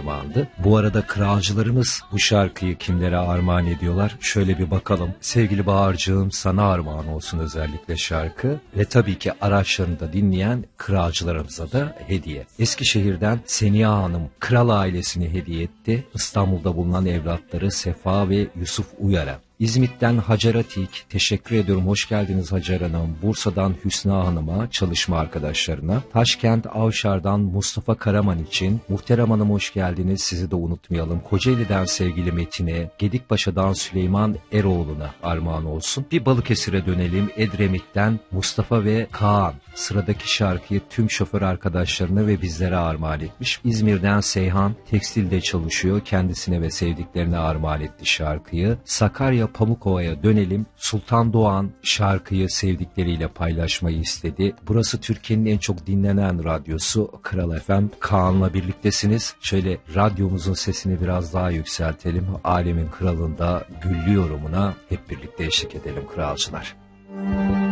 armağandı. Bu arada kralcılarımız bu şarkıyı kimlere armağan ediyorlar? Şöyle bir bakalım. Sevgili Bahar'cığım, sana armağan olsun özellikle şarkı. Ve tabii ki araçlarında dinleyen kralcılarımıza da hediye. Eskişehir'den Seniha Hanım kral ailesini hediye etti. İstanbul'da bulunan evlatları Sefa ve Yusuf Uyar'a. İzmit'ten Hacer Atik, teşekkür ediyorum, hoş geldiniz Hacer Hanım. Bursa'dan Hüsna Hanım'a, çalışma arkadaşlarına. Taşkent Avşar'dan Mustafa Karaman için, Muhterem Hanım hoş geldiniz, sizi de unutmayalım. Kocaeli'den sevgili Metin'e, Gedikpaşa'dan Süleyman Eroğlu'na armağan olsun. Bir Balıkesir'e dönelim, Edremit'ten Mustafa ve Kaan. Sıradaki şarkıyı tüm şoför arkadaşlarına ve bizlere armağan etmiş. İzmir'den Seyhan, tekstilde çalışıyor, kendisine ve sevdiklerine armağan etti şarkıyı. Sakarya Pamukova'ya dönelim. Sultan Doğan şarkıyı sevdikleriyle paylaşmayı istedi. Burası Türkiye'nin en çok dinlenen radyosu Kral FM. Kaan'la birliktesiniz. Şöyle radyomuzun sesini biraz daha yükseltelim. Alemin kralında Güllü yorumuna hep birlikte eşlik edelim kralcılar.